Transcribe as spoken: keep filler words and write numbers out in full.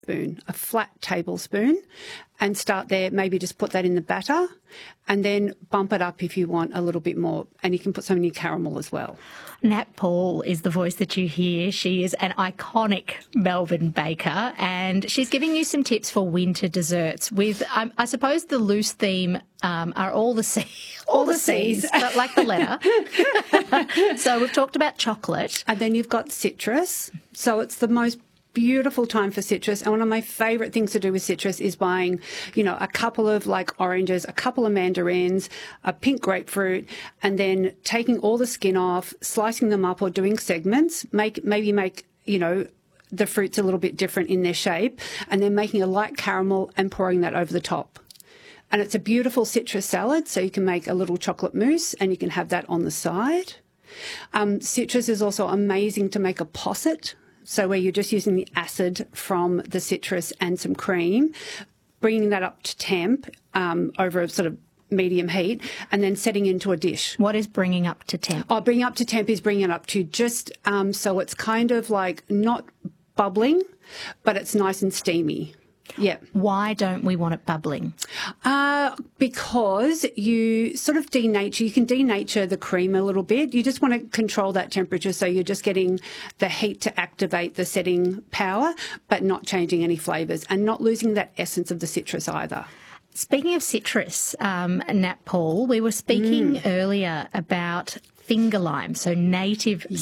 spoon, a flat tablespoon, and start there. Maybe just put that in the batter and then bump it up if you want a little bit more. And you can put some in your caramel as well. Nat Paul is the voice that you hear. She is an iconic Melbourne baker, and she's giving you some tips for winter desserts with, um, I suppose the loose theme um, are all the sea, all, All the the seas, seas. but like the letter. So we've talked about chocolate. And then you've got citrus. So it's the most beautiful time for citrus. And one of my favourite things to do with citrus is buying, you know, a couple of like oranges, a couple of mandarins, a pink grapefruit, and then taking all the skin off, slicing them up or doing segments, make maybe make, you know, the fruits a little bit different in their shape, and then making a light caramel and pouring that over the top. And it's a beautiful citrus salad, so you can make a little chocolate mousse and you can have that on the side. Um, citrus is also amazing to make a posset. So where you're just using the acid from the citrus and some cream, bringing that up to temp um, over a sort of medium heat, and then setting into a dish. What is bringing up to temp? Oh, bringing up to temp is bringing it up to just um, so it's kind of like not bubbling, but it's nice and steamy. Yeah. Why don't we want it bubbling? Uh, because you sort of denature, you can denature the cream a little bit. You just want to control that temperature so you're just getting the heat to activate the setting power, but not changing any flavours and not losing that essence of the citrus either. Speaking of citrus, um, Nat Paul, we were speaking mm. earlier about finger lime, so native